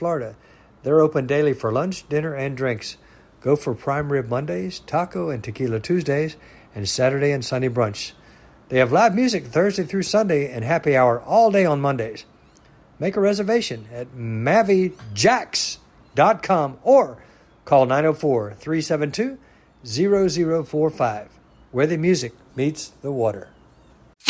Florida. They're open daily for lunch, dinner, and drinks. Go for prime rib Mondays, taco and tequila Tuesdays, and Saturday and Sunday brunch. They have live music Thursday through Sunday and happy hour all day on Mondays. Make a reservation at MaviJax.com or call 904-372-0045, where the music meets the water.